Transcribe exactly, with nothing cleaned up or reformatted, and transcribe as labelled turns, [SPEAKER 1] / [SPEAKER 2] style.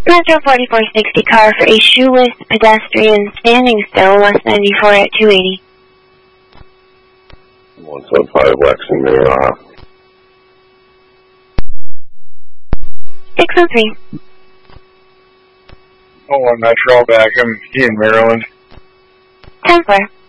[SPEAKER 1] Metro forty-four sixty car for a shoeless pedestrian standing still, West ninety-four at two eighty.
[SPEAKER 2] one seven five Lexington, Minnetonka.
[SPEAKER 1] six oh three.
[SPEAKER 3] Oh, one Metro back. I'm in Maryland.
[SPEAKER 1] ten four.